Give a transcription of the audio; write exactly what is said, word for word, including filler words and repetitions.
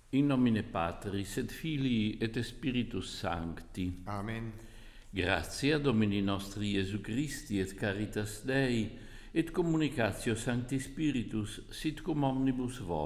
In nomine Patris et Filii et Spiritus Sancti. Amen. Gratia Domini nostri Iesu Christi et caritas Dei et communicatio Sancti Spiritus sit cum omnibus vos.